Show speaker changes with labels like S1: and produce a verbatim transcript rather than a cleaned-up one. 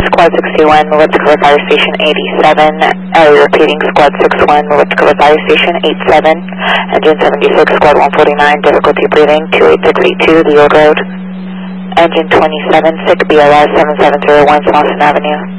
S1: Squad sixty-one, move up to cover Fire Station eighty-seven. Uh, repeating, Squad sixty-one, move up to cover Fire Station eighty-seven. Engine seventy-six, Squad one forty-nine, difficulty breathing, two eight six eight two, the Old Road. Engine twenty-seven, sick B L S seven seven zero one, Slauson Avenue.